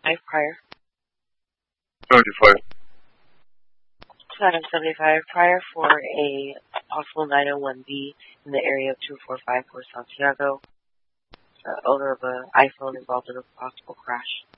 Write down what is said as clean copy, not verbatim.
prior. 75. Item 75 prior for a possible 901B in the area of 245 West Santiago. Owner of an iPhone involved in a possible crash.